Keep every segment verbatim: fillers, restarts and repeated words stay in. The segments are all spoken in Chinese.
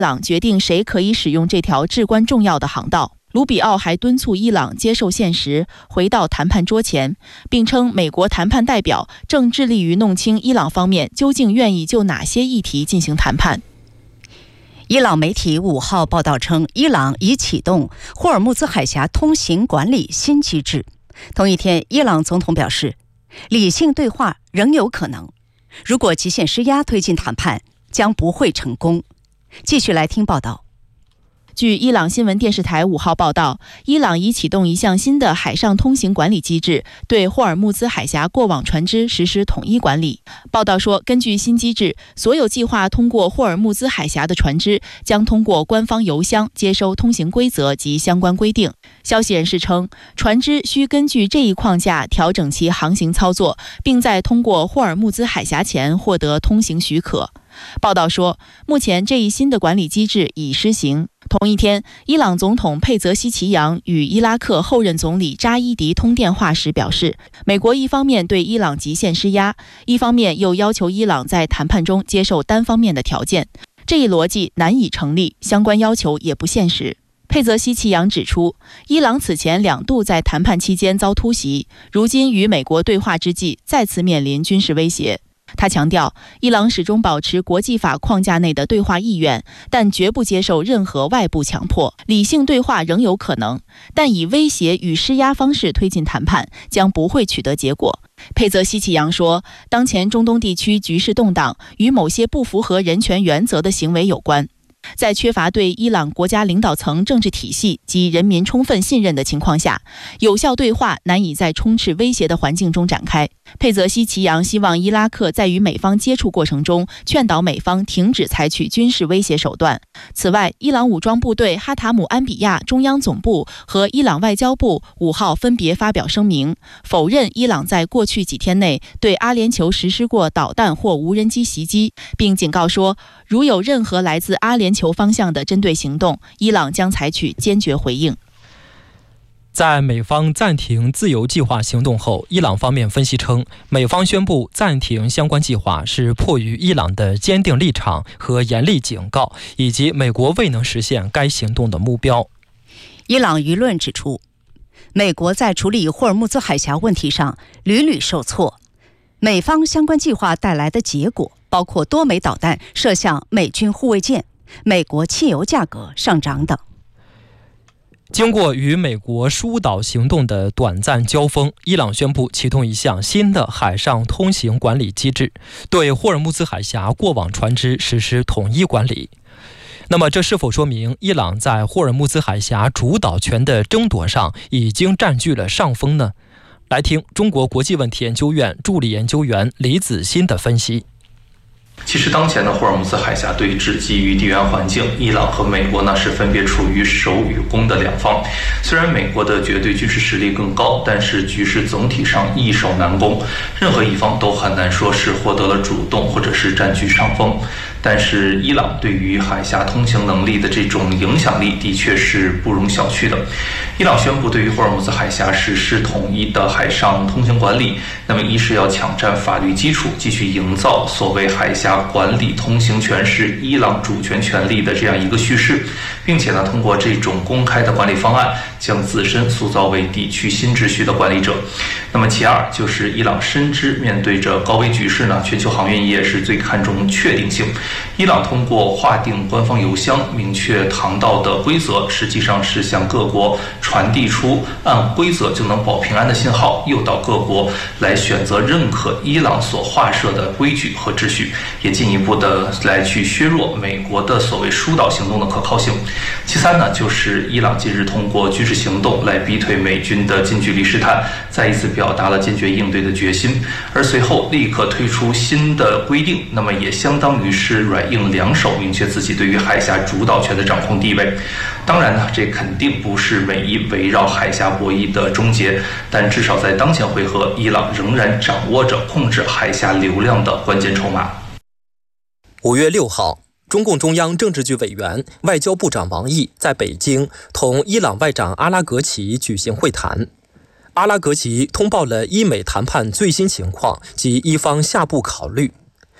伊朗决定谁可以使用这条至关重要的航道。卢比奥还敦促伊朗接受现实，回到谈判桌前，并称美国谈判代表正致力于弄清伊朗方面究竟愿意就哪些议题进行谈判。 伊朗媒体五号报道称，伊朗已启动霍尔木兹海峡通行管理新机制。同一天，伊朗总统表示，理性对话仍有可能，如果极限施压推进谈判，将不会成功。继续来听报道。 据伊朗新闻电视台五号报道，伊朗已启动一项新的海上通行管理机制，对霍尔木兹海峡过往船只实施统一管理。报道说，根据新机制，所有计划通过霍尔木兹海峡的船只将通过官方邮箱接收通行规则及相关规定。消息人士称，船只需根据这一框架调整其航行操作，并在通过霍尔木兹海峡前获得通行许可。报道说，目前这一新的管理机制已施行。同一天，伊朗总统佩泽西奇扬与伊拉克后任总理扎伊迪通电话时表示，美国一方面对伊朗极限施压，一方面又要求伊朗在谈判中接受单方面的条件，这一逻辑难以成立，相关要求也不现实。佩泽西奇扬指出，伊朗此前两度在谈判期间遭突袭，如今与美国对话之际再次面临军事威胁。他强调，伊朗始终保持国际法框架内的对话意愿，但绝不接受任何外部强迫。理性对话仍有可能，但以威胁与施压方式推进谈判将不会取得结果。佩泽西奇扬说，当前中东地区局势动荡，与某些不符合人权原则的行为有关。在缺乏对伊朗国家领导层政治体系及人民充分信任的情况下，有效对话难以在充斥威胁的环境中展开。佩泽西奇扬希望伊拉克在与美方接触过程中劝导美方停止采取军事威胁手段。此外，伊朗武装部队哈塔姆安比亚中央总部和伊朗外交部五号分别发表声明，否认伊朗在过去几天内对阿联酋实施过导弹或无人机袭击，并警告说，如有任何来自阿联酋方向的针对行动，伊朗将采取坚决回应。 在美方暂停自由计划行动后，伊朗方面分析称，美方宣布暂停相关计划是迫于伊朗的坚定立场和严厉警告，以及美国未能实现该行动的目标。 伊朗舆论指出，美国在处理霍尔木兹海峡问题上屡屡受挫，美方相关计划带来的结果包括多枚导弹射向美军护卫舰、美国汽油价格上涨等。 经过与美国疏导行动的短暂交锋，伊朗宣布启动一项新的海上通行管理机制，对霍尔木兹海峡过往船只实施统一管理。那么这是否说明伊朗在霍尔木兹海峡主导权的争夺上已经占据了上风呢？来听中国国际问题研究院助理研究员李子欣的分析。 其实当前的霍尔木兹海峡对峙基于地缘环境，伊朗和美国呢是分别处于守与攻的两方。虽然美国的绝对军事实力更高，但是局势总体上易守难攻，任何一方都很难说是获得了主动或者是占据上风。但是伊朗对于海峡通行能力的这种影响力的确是不容小觑的。伊朗宣布对于霍尔木兹海峡实施统一的海上通行管理，那么一是要抢占法律基础，继续营造所谓海峡管理通行权是伊朗主权权利的这样一个叙事，并且呢，通过这种公开的管理方案，将自身塑造为地区新秩序的管理者。那么其二就是伊朗深知面对着高危局势呢，全球航运业是最看重确定性。伊朗通过划定官方邮箱，明确航道的规则，实际上是向各国传递出按规则就能保平安的信号，诱导各国来选择认可伊朗所划设的规矩和秩序，也进一步的来去削弱美国的所谓疏导行动的可靠性。其三呢，就是伊朗近日通过军事行动来逼退美军的近距离试探，再一次表达了坚决应对的决心，而随后立刻推出新的规定，那么也相当于是软硬两手，明确自己对于海峡主导权的掌控地位。当然呢，这肯定不是美伊围绕海峡博弈的终结，但至少在当前回合，伊朗仍然掌握着控制海峡流量的关键筹码。 五月六号，中共中央政治局委员、外交部长王毅在北京同伊朗外长阿拉格齐举行会谈。阿拉格齐通报了伊美谈判最新情况及伊方下步考虑。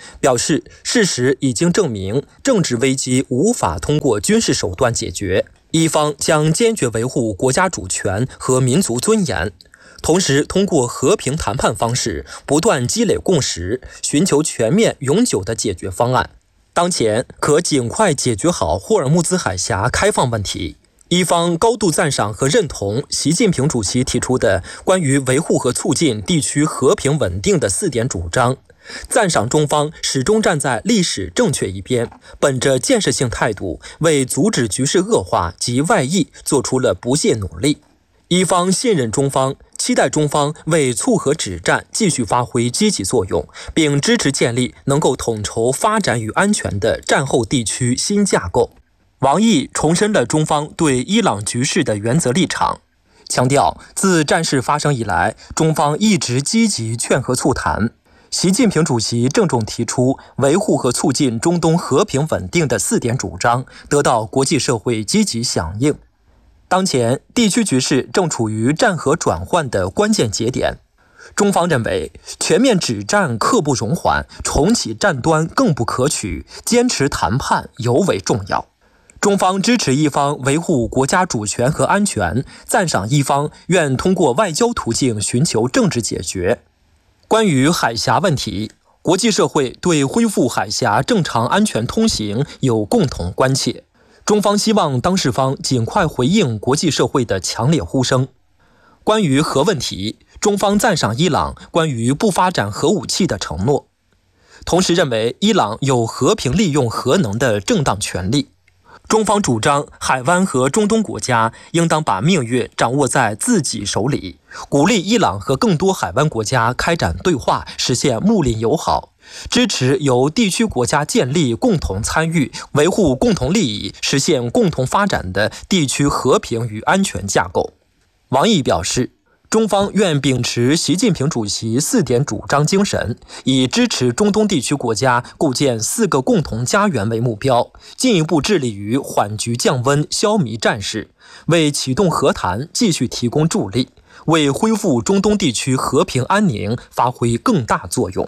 表示事实已经证明政治危机无法通过军事手段解决，伊方将坚决维护国家主权和民族尊严，同时通过和平谈判方式不断积累共识，寻求全面永久的解决方案。当前可尽快解决好霍尔木兹海峡开放问题。伊方高度赞赏和认同习近平主席提出的关于维护和促进地区和平稳定的四点主张，赞赏中方始终站在历史正确一边，本着建设性态度，为阻止局势恶化及外溢做出了不懈努力。伊方信任中方，期待中方为促和止战继续发挥积极作用，并支持建立能够统筹发展与安全的战后地区新架构。王毅重申了中方对伊朗局势的原则立场，强调自战事发生以来，中方一直积极劝和促谈。习近平主席郑重提出维护和促进中东和平稳定的四点主张，得到国际社会积极响应。当前地区局势正处于战和转换的关键节点，中方认为全面止战刻不容缓，重启战端更不可取，坚持谈判尤为重要。中方支持伊方维护国家主权和安全，赞赏伊方愿通过外交途径寻求政治解决。关于海峡问题，国际社会对恢复海峡正常安全通行有共同关切，中方希望当事方尽快回应国际社会的强烈呼声。关于核问题，中方赞赏伊朗关于不发展核武器的承诺，同时认为伊朗有和平利用核能的正当权利。中方主张海湾和中东国家应当把命运掌握在自己手里，鼓励伊朗和更多海湾国家开展对话，实现睦邻友好，支持由地区国家建立共同参与、维护共同利益、实现共同发展的地区和平与安全架构。王毅表示，中方愿秉持习近平主席四点主张精神，以支持中东地区国家构建四个共同家园为目标，进一步致力于缓局降温、消弭战事，为启动和谈继续提供助力，为恢复中东地区和平安宁发挥更大作用。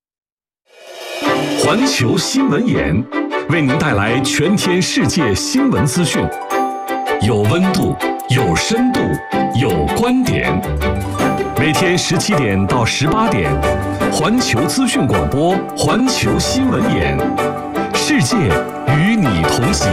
环球新闻眼为您带来全天世界新闻资讯，有温度，有深度，有观点。每天十七点到十八点，环球资讯广播，环球新闻眼，世界与你同行。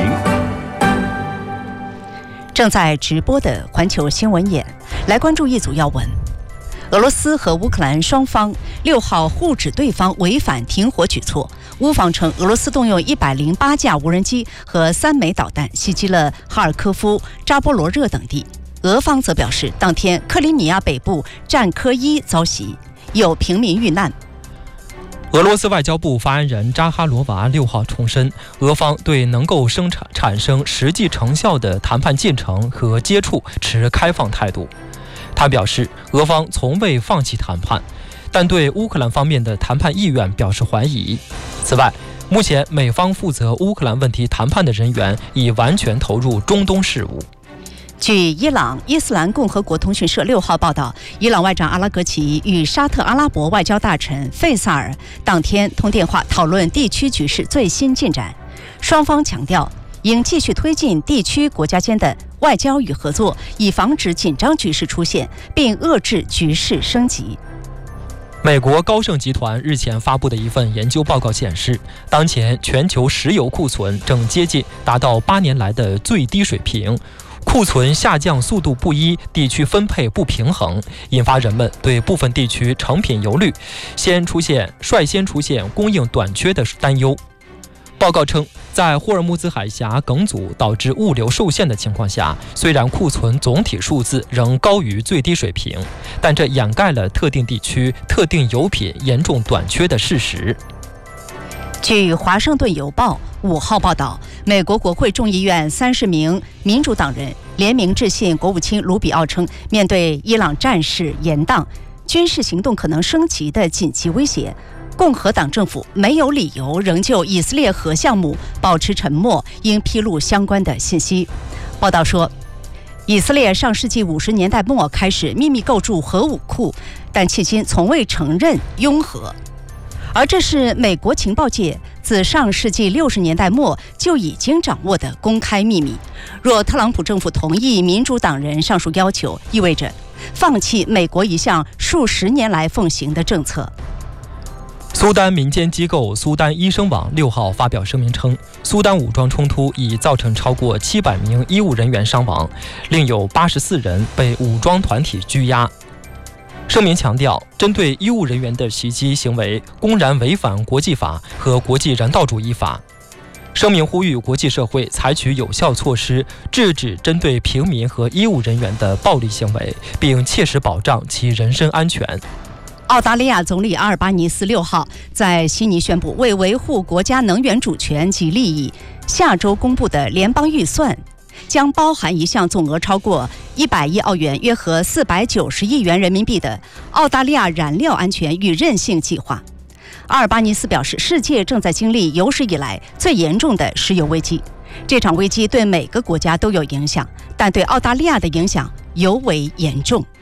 正在直播的环球新闻眼，来关注一组要闻。俄罗斯和乌克兰双方六号互指对方违反停火举措。乌方称，俄罗斯动用一百零八架无人机和三枚导弹袭击了哈尔科夫、扎波罗热等地。俄方则表示，当天克里米亚北部战科一遭袭，有平民遇难。 俄罗斯外交部发言人扎哈罗娃六号重申，俄方对能够生产产生实际成效的谈判进程和接触持开放态度。他表示，俄方从未放弃谈判，但对乌克兰方面的谈判意愿表示怀疑。此外，目前美方负责乌克兰问题谈判的人员已完全投入中东事务。 据伊朗伊斯兰共和国通讯社六号报道，伊朗外长阿拉格齐与沙特阿拉伯外交大臣费萨尔当天通电话讨论地区局势最新进展，双方强调应继续推进地区国家间的外交与合作，以防止紧张局势出现，并遏制局势升级。 美国高盛集团日前发布的一份研究报告显示，当前全球石油库存正接近达到八年来的最低水平，库存下降速度不一，地区分配不平衡，引发人们对部分地区成品油率先出现率先出现供应短缺的担忧。报告称，在霍尔木兹海峡梗阻导致物流受限的情况下，虽然库存总体数字仍高于最低水平，但这掩盖了特定地区特定油品严重短缺的事实。 据《华盛顿邮报》五号报道，美国国会众议院三十名民主党人联名致信国务卿卢比奥，称面对伊朗战事延宕、军事行动可能升级的紧急威胁，共和党政府没有理由仍就以色列核项目保持沉默，应披露相关的信息。报道说，以色列上世纪五十年代末开始秘密构筑核武库，但迄今从未承认拥核。 而这是美国情报界自上世纪六十年代末就已经掌握的公开秘密。若特朗普政府同意民主党人上述要求，意味着放弃美国一项数十年来奉行的政策。 苏丹民间机构苏丹医生网六号发表声明称，苏丹武装冲突已造成超过七百名医务人员伤亡，另有八十四人被武装团体拘押。声明强调，针对医务人员的袭击行为公然违反国际法和国际人道主义法。声明呼吁国际社会采取有效措施，制止针对平民和医务人员的暴力行为，并切实保障其人身安全。 澳大利亚总理阿尔巴尼斯六号在悉尼宣布，为维护国家能源主权及利益，下周公布的联邦预算将包含一项总额超过一百亿澳元（约合四百九十亿元人民币）的澳大利亚燃料安全与韧性计划。阿尔巴尼斯表示，世界正在经历有史以来最严重的石油危机，这场危机对每个国家都有影响，但对澳大利亚的影响尤为严重。